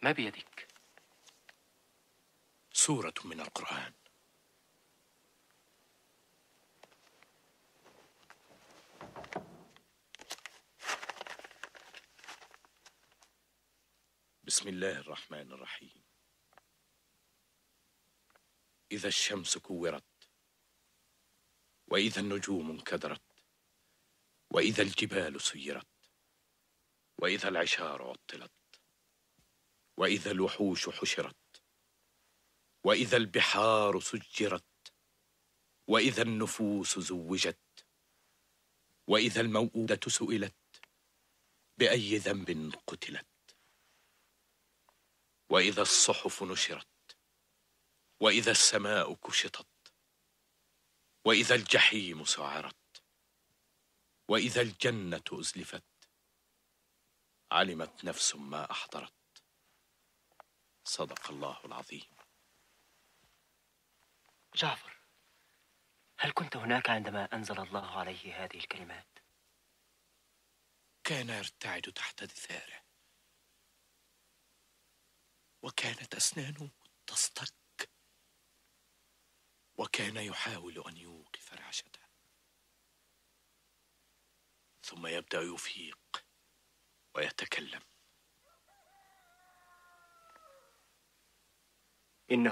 ما بيدك؟ سورة من القرآن. بسم الله الرحمن الرحيم. إذا الشمس كورت، وإذا النجوم انكدرت، وإذا الجبال سيرت، وإذا العشار عطلت، وإذا الوحوش حشرت، وإذا البحار سجرت، وإذا النفوس زوجت، وإذا الموءودة سئلت بأي ذنب قتلت، وإذا الصحف نشرت، وإذا السماء كشطت، وإذا الجحيم سعرت، وإذا الجنة أزلفت، علمت نفس ما أحضرت. صدق الله العظيم. جعفر، هل كنت هناك عندما أنزل الله عليه هذه الكلمات؟ كان يرتعد تحت دثاره، وكانت أسنانه تصطك، وكان يحاول أن يوقف رعشته، ثم يبدأ يفيق ويتكلم.